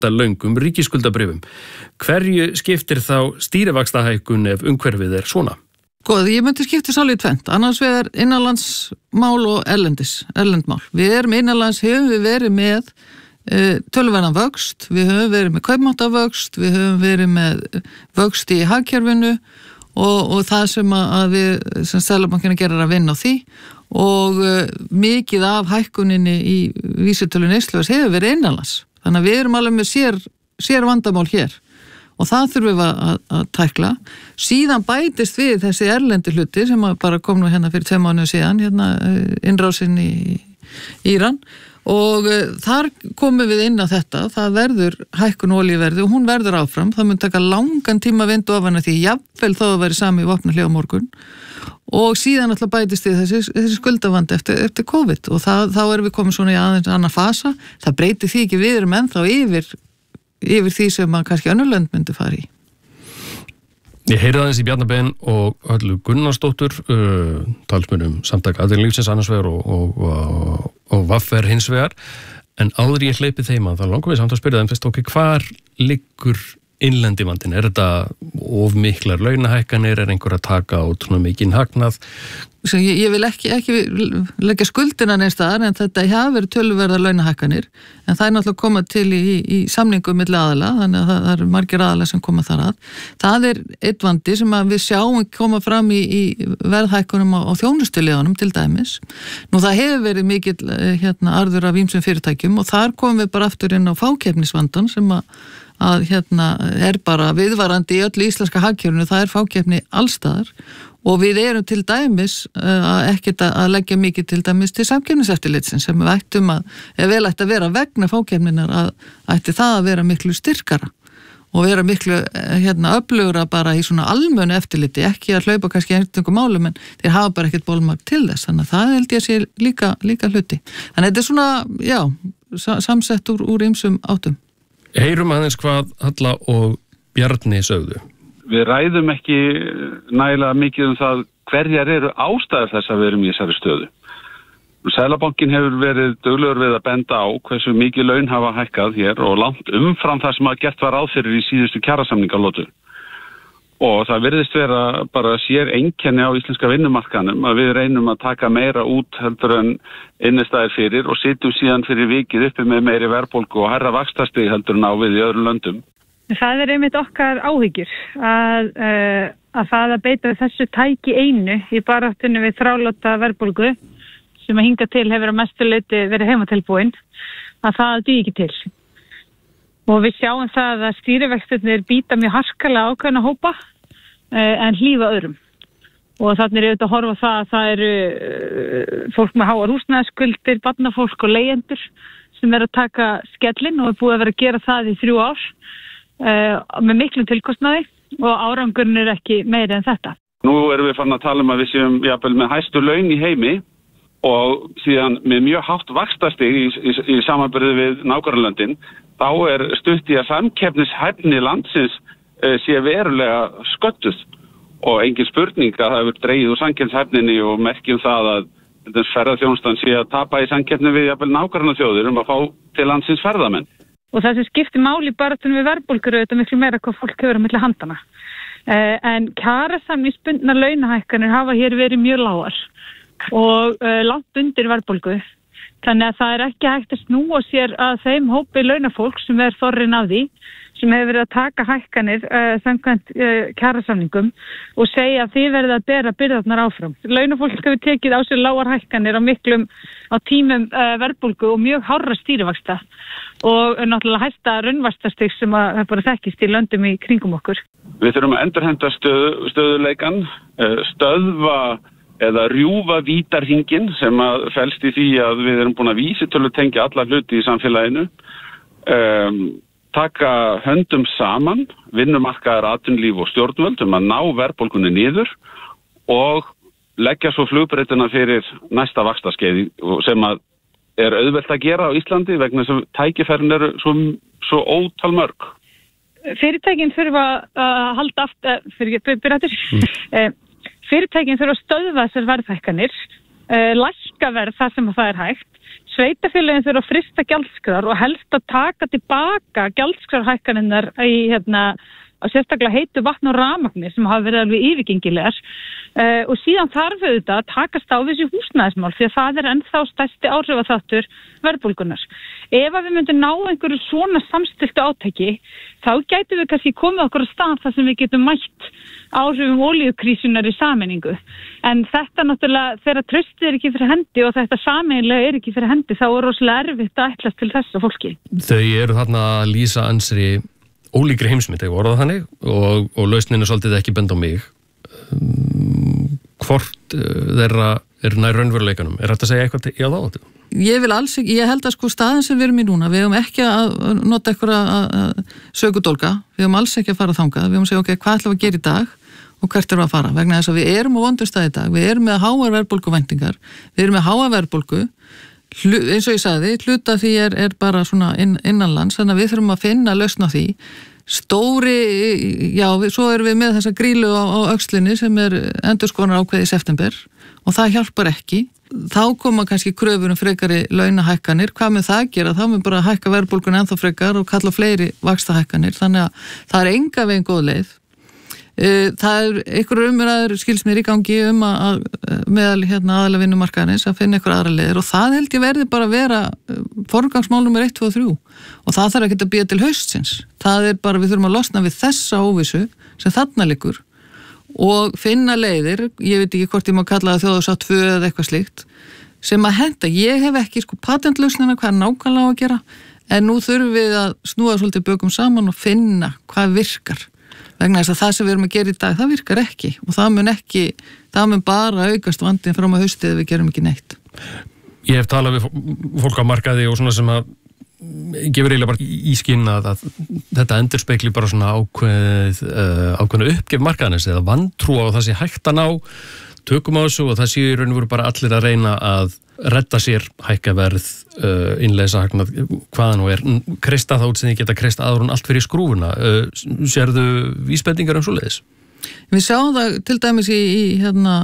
löngum ríkisskuldabréfum. Hverju skiptir þá stýrivaxtahækkun ef umhverfið svona? Góð, ég myndi skipta sáli í tvennt, annars vegar innanlandsmál og erlendmál. Við erum innanlands, höfum við verið með töluverðan vöxt, við höfum verið með kaupmáttavöxt, við höfum verið með vöxt í hagkerfinu og það sem að við sem Seðlabankinn gerir að vinna á því og mikið af hækkuninni í vísitölu neysluverðs hefur verið innanlands. Þannig að við erum alveg með sér vandamál hér. Og það þurfum við að tækla. Síðan bætist við þessi erlendi hluti sem bara kom nú hérna fyrir 2 mánuðum síðan, hérna innrásin í Íran og þar komum við inn á þetta, það verður hækkun olíuverði og hún verður áfram, það mun taka langan tíma að vinda ofan af því jafnvel þó að veri sami vopnahlé á morgun og síðan alltaf bætist við þessi skuldavandi eftir COVID og þá erum við komin svona í aðeins annar fasa, það breytir því ekki við erum ennþá yfir því sem að kannski önnur lönd myndi fara í. Ég heyrði aðeins í Bjarna Ben og Höllu Gunnarsdóttur, talsmönnum samtaka atvinnulífsins annars vegar og VFR hins vegar, en áður ég hleypi þeim að það langar við samt að spyrja þeim fyrst, hvar liggur innlendi vandinn? Er þetta of miklar launahækkanir, einhver að taka út svona mikinn hagnað? Ég vil ekki leggja skuldina neins staðar en þetta hafa verið töluverðar launahækkanir en það náttúrulega koma til í samningum milli aðila, þannig að það eru margir aðila sem koma þar að. Það einn vandi sem að við sjáum koma fram í verðhækkunum á þjónustuliðunum til dæmis. Nú það hefur verið mikill arður af ýmsum fyrirtækjum og þar komum við bara aftur inn á fákeppnisvandan sem að bara viðvarandi í öllu íslenska hagkerfinu, það fákeppni allstaðar og við erum til dæmis ekkert að leggja mikið til dæmis til samkeppniseftirlitsins sem við ættum vel ætti að vera vegna fákeppninar að ætti það að vera miklu styrkara og vera miklu öflugra bara í svona almennu eftirliti, ekki að hlaupa kannski einhverjum málum en þeir hafa bara ekkert bólmagn til þess, þannig að það held ég að sé líka hluti. Þannig að þetta svona, samsett úr ýmsum áttum. Heyrum aðeins hvað Halla og Bjarni sögðu. Við ræðum ekki nægilega mikið það hverjar eru ástæður þess að við erum í þessari stöðu. Seðlabankinn hefur verið duglegur við að benda á hversu mikið laun hafa hækkað hér og langt umfram það sem að gert var ráð fyrir í síðustu kjarasamningalótu. Og það virðist vera bara sér einkenni á íslenska vinnumarkaðnum að við reynum að taka meira út heldur en innistæðir fyrir og sitjum síðan fyrir vikið uppi með meiri verðbólgu og hærra vaxtastig heldur en á við í öðrum löndum. Það einmitt okkar áhyggjur að það að beita þessu tæki einu í baráttunni við þráláta verðbólgu sem að hinga til hefur að mestu leyti verið heimatilbúin, að það dugi ekki til. Og við sjáum það að stýrivextirnir býta mjög harkalega ákveðna hópa en hlífa öðrum. Og þannig auðvitað að horfa það að það eru fólk með háar húsnæðisskuldir, barnafólk og leigjendur sem að taka skellinn og búið að vera að gera það í 3 ár með miklum tilkostnaði og árangurinn ekki meiri en þetta. Nú erum við farin að tala að við séum jafnvel með hæstu laun í heimi og síðan með mjög hátt vaxtastig í samanburði við nágrannalöndin, þá stutt í að samkeppnishæfni landsins sé verulega sköttuð og engin spurning að það hefur dregið úr samkeppnishæfninni og merkjum það að ferðaþjónustan sé að tapa í samkeppni við jafnvel nágrannaþjóðir að fá til landsins ferðamenn. Og það sem skiptir máli bara við verðbólgur auðvitað miklu meira hvað fólk hefur á milli handana. En kjarasamningsbundnar launahækkanir hafa hér verið mjög lágar og langt undir verðbólgu. Þannig að það ekki hægt að snúa sér að þeim hópi launafólk sem þorrinn af því, sem hefur verið að taka hækkanir samkvæmt kjarasamningum og segja að þið verðið að bera byrðarnar áfram. Launafólk hefur tekið á sér lágar hækkanir á tímum verðbólgu og mjög hárra stýrivaxta og náttúrulega hæsta raunvaxtastig sem að bara þekkist í löndum í kringum okkur. Við þurfum að endurhenda stöðuleikann, stöðva eða rjúfa vítarhringinn sem að felst í því að við erum búin að vísitölutengja alla hluti í samfélaginu, taka höndum saman, vinnumarkaðar, atvinnulíf og stjórnvöld að ná verðbólgunni niður og leggja svo flugbrautina fyrir næsta vaxtarskeið sem að auðvelt að gera á Íslandi vegna þess að tækifærin eru svo ótal mörg. Fyrirtækin þurfa að halda fyrirtækin þurfa að stöðva þessar verðhækkanir, lækka verð þar sem það hægt, Sveitarfélögin þurfa að frysta gjaldskrár og helst að taka tilbaka gjaldskrárhækkanirnar í og sérstaklega heitu vatn og rafmagni sem hafa verið alveg yfirgengilegar og síðan þarf auðvitað að takast á þessi húsnæðismál því að það ennþá stærsti áhrifaþáttur verðbólgunnar. Ef við myndum ná einhverju svona samstilltu átaki, þá gætum við kannski komið okkur á stað þar sem við getum mætt áhrifum olíukrísunar í sameiningu. En þetta náttúrulega, þegar traustið ekki fyrir hendi og þetta sameiginlega ekki fyrir hendi, þá rosalega erfitt að ætlast til þessa fólki. Þau eru þarna að lýsa ansri ólíkri heimsmynd, ég orða þannig, og lausnin svolítið ekki bend á mig. Hvort þeirra nær raunveruleikanum? Þetta að segja eitthvað til á það? Ég vil alls ekki, ég held að staðan sem við erum í núna, við höfum ekki að nota eitthvað sökudólka, við höfum alls ekki að fara þangað, við höfum að segja, ok, hvað ætlum við að gera í dag og hvert erum við að fara, vegna þess að við erum á vondum stað í dag, við erum með háar verðbólguvæntingar, við erum með háa verðbólgu, eins og ég sagði, hluta því er bara svona innanlands, þannig að við þurfum að finna lausn á því. Svo erum við með þessa grílu á öxlinni sem endurskoðunar ákveði í september og það hjálpar ekki. Þá koma kannski kröfur frekari launahækkanir. Hvað með það gera? Þá mun bara hækka verðbólgun ennþá frekar og kalla fleiri vaxtahækkanir. Þannig að það enga veginn góð leið. Það einhverjum umræður skils mér í gangi að meðal aðalega vinnumarkaðarins að finna einhver aðra leiðir og það held ég verði bara að vera forgangsmál nummer 1, 2 og 3 og það þarf ekki að bíða til haustsins. Það bara, við þurfum að losna við þessa óvissu sem þarna liggur og finna leiðir, ég veit ekki hvort ég má kalla það þjóðarsátt 2 eða eitthvað slíkt, sem að henda. Ég hef ekki patentlausnina hvað nákvæmlega á að gera en nú þurfum við að snúa svolítið bökum saman og finna hvað virkar. Vegna þess að það sem við erum að gera í dag, það virkar ekki og það mun bara aukast vandinn fram á haustið ef við gerum ekki neitt. Ég hef talað við fólk á markaði og svona sem að gefur eiginlega bara í skinn að þetta endurspegli bara svona ákveðna uppgef markaðarins eða vantrú á það sé hægt að ná tökum á þessu og það sé í raun og veru bara allir að reyna að redda sér hækkaverð, innleysa hagnað, hvaða nú kreista þá sem þið geta kreista aður hún allt fyrir skrúfuna. Sérðu vísbendingar svoleiðis? Við sjáum það til dæmis í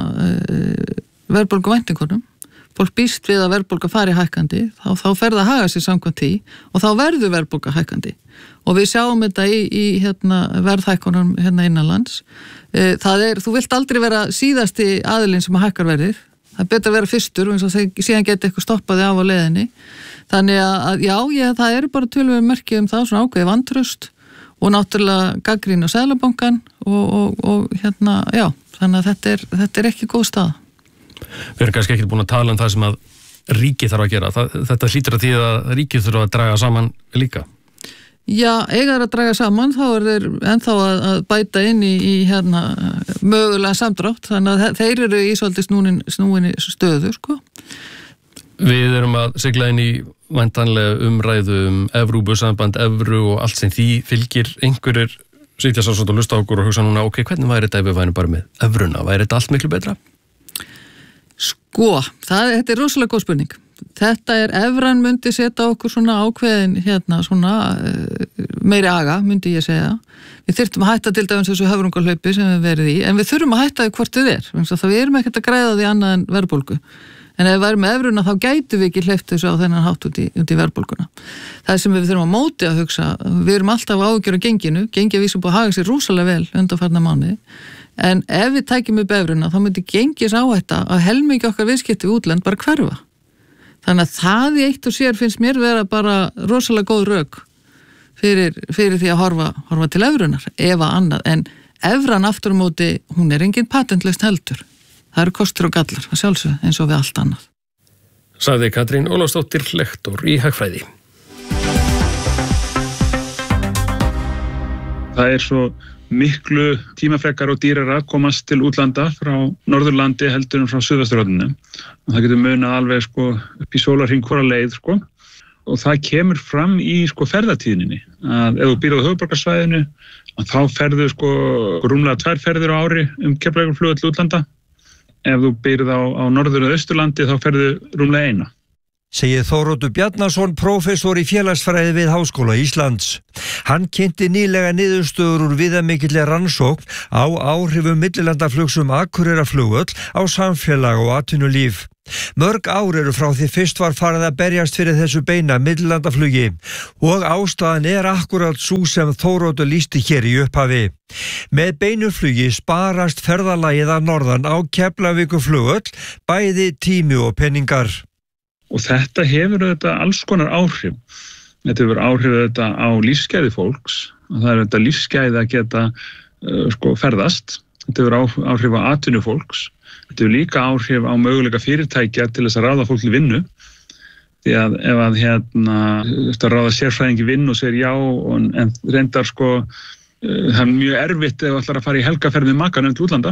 verðbólguvæntingunum. Fólk býst við að verðbólga fari hækkandi, þá fer það að haga sér samkvæmt því og þá verður verðbólga hækkandi. Og við sjáum þetta í verðhækkunum innanlands. Þú vilt aldrei vera síðasti aðilinn sem að hækkar verðið. Það betur að vera fyrstur og síðan geta eitthvað stoppaði á leiðinni. Þannig að það eru bara töluverð merki það, svona ákveði vantraust og náttúrulega gagnrýni á Seðlabankann og þannig að þetta er ekki góð staða. Við erum kannski ekki búin að tala það sem að ríkið þarf að gera. Þetta hlýtur að því að ríkið þurfa að draga saman líka. Já, eiga að draga saman, þá þeir ennþá að bæta inn í mögulega samdrátt, þannig að þeir eru í svolítið snúinni stöðu, Við erum að sigla inn í væntanlega umræðu Evrópusamband, evru og allt sem því fylgir einhverjir sitja svolítið að lusta á okkur og hugsa núna, ok, hvernig væri þetta ef við værum bara með evruna? Væri þetta allt miklu betra? Þetta er rosalega góð spurning. Evran myndi setja okkur svona ákveðin meiri aga, myndi ég segja. Við þyrftum að hætta til dæmis þessu höfrungarhlaupi sem við verið í, en við þurfum að hætta því hvort við það við erum ekkert að græða því annað en verðbólgu. En ef við værum með evruna þá gætum við ekki hleypt þessu á þennan hátt út í verðbólguna. Það sem við þurfum að móti að hugsa, við erum alltaf áhyggjur á genginu, gengi að vísa búið að haga sér rosalega vel undanfarna mánuði. En ef við tækjum upp evruna þá myndi gengis áhætta að helmingi okkar viðskipti við útlönd bara hverfa. Þannig að það í eitt og sér finnst mér vera bara rosalega góð rök fyrir því að horfa til evrunar, ef að annað. En evran aftur á móti, hún engin patentlaust heldur. Það eru kostur og gallar, að sjálfsögðu, eins og við allt annað. Sagði Katrín Ólafsdóttir, lektor í hagfræði. Það svo miklu tímafrekar og dýrara að komast til útlanda frá Norðurlandi heldur en frá Suðvesturhorninu. Og það getur munað alveg upp í sólarhring hvora leið og það kemur fram í ferðatíðninni. Að ef þú býrð á höfuðborgarsvæðinu þá ferðu rúmlega 2 ferðir á ári Keflavíkurflugvöll til útlanda. Ef þú býrð á Norður- og Austurlandi þá ferðu rúmlega 1. Segir Þóroddur Bjarnason, prófessor í félagsfræði við Háskóla Íslands. Hann kynnti nýlega niðurstöður úr viðamikilli rannsókn á áhrifum millilandaflugs Akureyrarflugvöll á samfélag og atvinnulíf. Mörg ár eru frá því fyrst var farið að berjast fyrir þessu beina millilandaflugi og ástæðan akkurat sú sem Þóroddur lýsti hér í upphafi. Með beinu flugi sparast ferðalagið að norðan á Keflavíkurflugvöll, bæði tími og peningar. Og þetta hefur þetta alls konar áhrif. Þetta hefur áhrif þetta á lífsgæði fólks. Það er þetta lífsgæði að geta ferðast. Þetta hefur áhrif á atvinnu fólks. Þetta hefur líka áhrif á möguleika fyrirtækja til þess að ráða fólk til vinnu. Því að ef að ráða sérfræðingi vinnu og segir já, en reyndar það er mjög erfitt ef þú ætlar að fara í helgaferð með makanum til útlanda.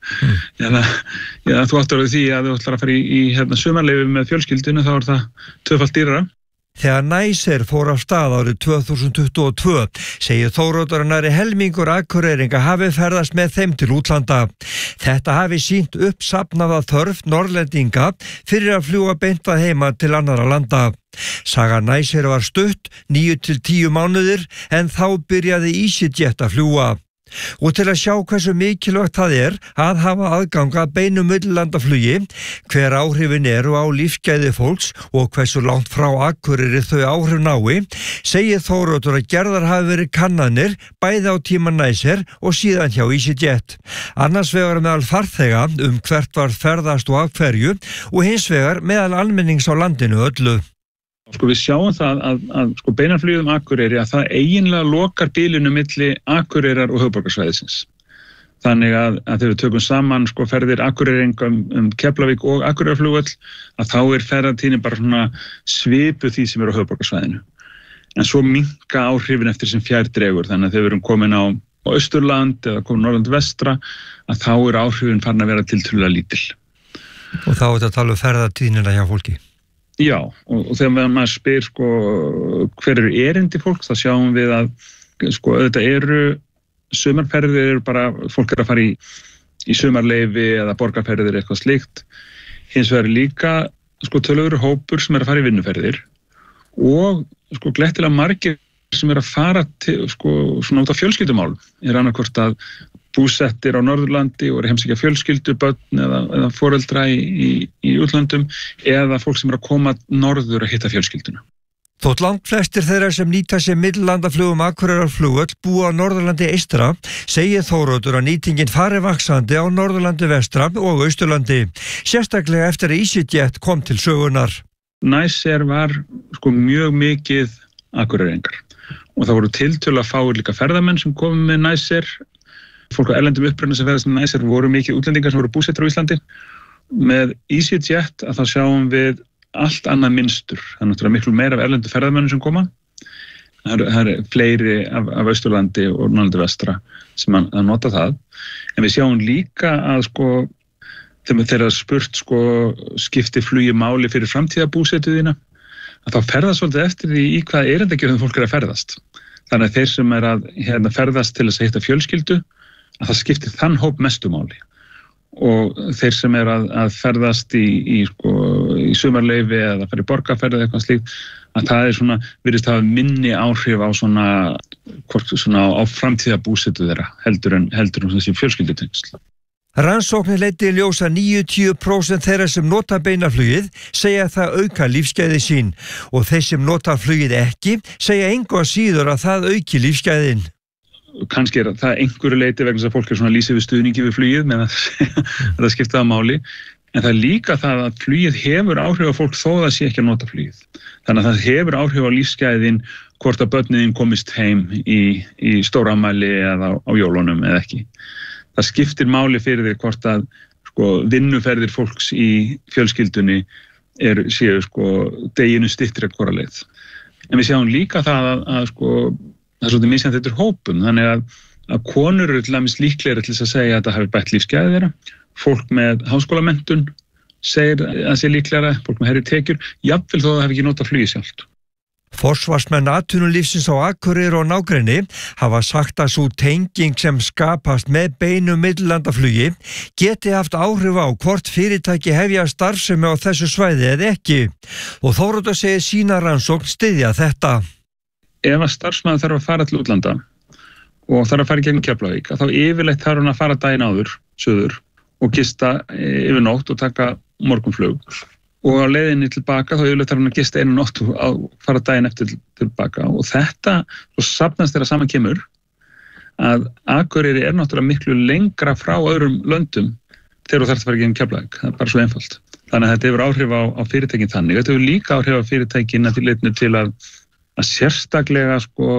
Eða þú áttar á því að þú ætlar að fara í sumarleyfi með fjölskyldunni, þá er það tvöfalt dýrara. Þegar NiceAir fór af stað árið 2022 segir Þóroddur að nærri helmingur Akureyringa hafi ferðast með þeim til útlanda. Þetta hafi sýnt uppsafnaða þörf Norrlendinga fyrir að fljúga beint að heima til annarra landa. Saga NiceAir var stutt, 9 til 10 mánuðir, en þá byrjaði EasyJet að fljúga. Og til að sjá hversu mikilvægt það að hafa aðgang að beinu millilandaflugi, hver áhrifin eru á lífsgæði fólks og hversu langt frá Akureyri þau áhrif nái, segir Þóroddur að gerðar hafi verið kannanir bæði á tíma NiceAir og síðan hjá EasyJet. Annars vegar meðal farþega hvert var ferðast og af hverju og hins vegar meðal almennings á landinu öllu. Við sjáum það að beinaflugið Akureyri að það eiginlega lokar bilinu milli Akureyrar og höfuðborgarsvæðisins. Þannig að þegar við tökum saman ferðir Akureyringa Keflavík og Akureyrarflugvöll, að þá ferðatíðin bara svona svipuð því sem á höfuðborgarsvæðinu. En svo minnka áhrifin eftir sem fjær dregur, þannig að þegar við erum komin á Austurland eða komin Norðurland vestra, að þá áhrifin farin að vera tiltölulega lítil. Og þá þetta tala ferðatíðnina hjá fólki? Já, og þegar maður spyr hver eru erindi fólk, þá sjáum við að þetta eru sumarferðir, bara fólk að fara í sumarleyfi eða borgarferðir eitthvað slíkt. Hins vegar líka töluverður hópur sem að fara í vinnuferðir og glettilega margir sem að fara til, svona út af fjölskyldumálum. Annarkvort að búsettir á Norðurlandi og heimsækja fjölskyldu, börn eða foreldra í útlöndum, eða fólk sem að koma norður að hitta fjölskylduna. Þótt langt flestir þeirra sem nýta sér millilandaflugum Akureyrarflugvöll búa á Norðurlandi eystra, segir Þóroddur að nýtingin fari vaxandi á Norðurlandi vestra og Austurlandi, sérstaklega eftir að EasyJet kom til sögunar. NiceAir var mjög mikið Akureyringar og það voru tiltölulega fáir líka ferðamenn sem komu með NiceAir. Fólk á erlendum uppruna sem ferðast með NiceAir voru mikið útlendingar sem voru búsettir á Íslandi. Með EasyJet að þá sjáum við allt annað mynstur. Það er náttúrulega miklu meira af erlendu ferðamönnum sem koma. Það er fleiri af Austurlandi og Norðurlandi vestra sem að nota það. En við sjáum líka að þegar það spurt skipti flugi máli fyrir framtíðarbúsetuðina, að þá ferðast svolítið eftir því í hvaða erindagjörðum fólk að ferðast. Þannig að þeir sem að ferðast til þess að hitta fjölskyldu, að það skiptir þann hóp mestu máli. Og þeir sem að ferðast í sumarleyfi eða fara í borgarferð eða eitthvað slíkt, að það virðist hafa minni áhrif á á framtíðarbúsetu þeirra heldur en þessi fjölskyldutengsl. Rannsóknir leiddi í ljós að 90% þeirra sem nota beinaflugið segja að það auka lífsgæði sín og þeir sem nota flugið ekki segja engu að síður að það auki lífsgæðin. Kannski það einhverju leyti vegna þess að fólk lýsi við stuðningi við flugið með að það skipta það máli, en það er líka það að flugið hefur áhrif á fólk þó það sé ekki að nota flugið. Þannig að það hefur áhrif á lífsgæðin hvort að börnin komist heim í stóramæli eða á jólunum eða ekki. Það skiptir máli fyrir því hvort að vinnuferðir fólks í fjölskyldunni séu deginu styttri að hvora leið. En við sjáum líka það að það er svolítið misjafnt eftir hópum, þannig að konur eru til dæmis líklegri til þess að segja að það hafi bætt lífsgæði þeirra. Fólk með háskólamenntun segir að sé líklegra, fólk með hærri tekjur, jafnvel þó það hafi ekki notað flugið sjálft. Forsvarsmenn atvinnulífsins á Akureyri og nágrenni hafa sagt að sú tenging sem skapast með beinu millilandaflugi geti haft áhrif á hvort fyrirtæki hefja starfsemi á þessu svæði eða ekki. Og Þóroddur segir sína rannsókn styðja þetta. Ef að starfsmaður þarf að fara til útlanda og þarf að fara í gegnum Keflavík, þá yfirleitt þarf hann að fara daginn áður, suður, og gista yfir nótt og taka morgunflug og á leiðinni tilbaka þá yfirleitt þarf hann að gista einu nótt og fara daginn eftir tilbaka og þetta, svo safnast þegar saman kemur að Akureyri náttúrulega miklu lengra frá öðrum löndum þegar þú þarft að fara gegn Keflavík, það bara svo einfalt. Þannig að þetta hefur áhrif á fyrirtækin þannig. Þetta hefur líka áhrif á fyrirtækin að því leitinu til að sérstaklega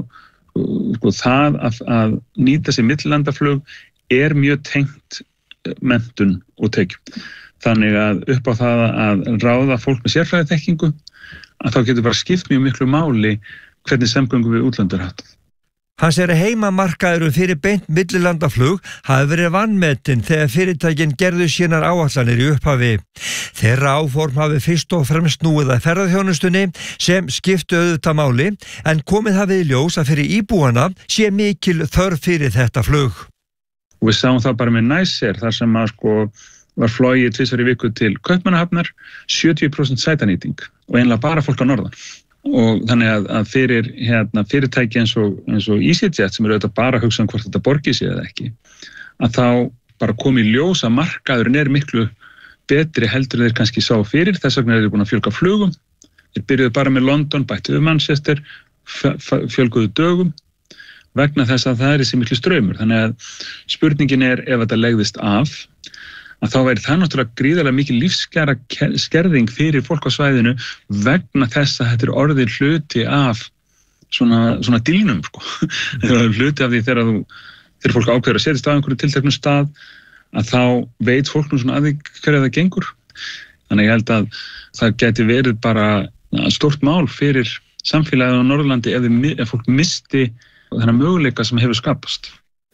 það að nýta sér millilandaflug mjög tengt menntun og tekjum. Þannig að upp á það að ráða fólk með sérfræðiþekkingu að þá getur bara skipt mjög miklu máli hvernig samgöngu við útlönd haft. Hann segir að heimamarkaðurinn fyrir beint millilandaflug hafi verið vanmetinn þegar fyrirtækin gerðu sínar áætlanir í upphafi. Þeirra áform hafi fyrst og fremst snúið að ferðaþjónustunni sem skiptu auðvitað máli en komið hafið í ljós að fyrir íbúana sé mikil þörf fyrir þetta flug. Og við sáum það bara með Næsir þar sem að var flogið 2 í viku til Kaupmannahafnar, 70% sætanýting og einlega bara fólk á norðan. Og þannig að fyrir fyrirtæki eins og EasyJet sem auðvitað bara að hugsa hvort þetta borgi sig eða ekki, að þá bara kom í ljós að markaðurinn miklu betri heldur en þeir kannski sá fyrir, þess vegna þeir búin að fjölga flugum. Þeir byrjuðu bara með London, bættuðu Manchester, fjölguðu dögum vegna þess að það þessi miklu straumur. Þannig að spurningin ef þetta legðist af, að þá væri það náttúrulega gríðarlega mikil lífskjara skerðing fyrir fólk á svæðinu vegna þess að þetta orðið hluti af svona dílnum, Þetta er hluti af því þegar fólk ákveður að setjast á einhverju tilteknum stað, að þá veit fólk svona að því hverja það gengur. Þannig ég held að það geti verið bara stórt mál fyrir samfélagið á Norðurlandi ef fólk misti þennan möguleika sem hefur skapast.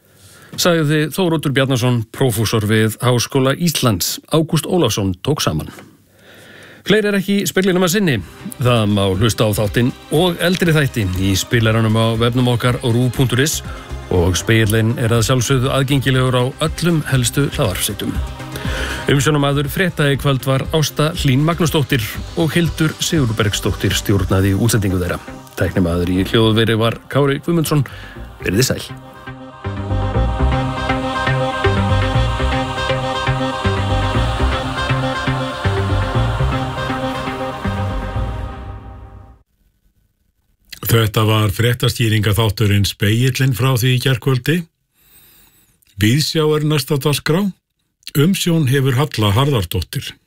Sagði Þóroddur Bjarnason, prófessor við Háskóla Íslands. Ágúst Ólafsson tók saman. Fleiri ekki í speglinum að sinni. Það má hlusta á þáttinn og eldri þætti í spilaranum á vefnum okkar á RÚV.is og spegillinn að sjálfsögðu aðgengilegur á öllum helstu hlaðvarpssveitum. Umsjónarmaður frétta í kvöld var Ásta Hlín Magnúsdóttir og Hildur Sigurbergsdóttir stjórnaði útsendingu þeirra. Tæknimaður í hljóðveri var Kári Guðmundsson. Verið sæl. Þetta var fréttaskýringaþátturinn Spegillinn frá því í gærkvöldi. Víðsjá næsta dagskrá. Umsjón hefur Halla Harðardóttir.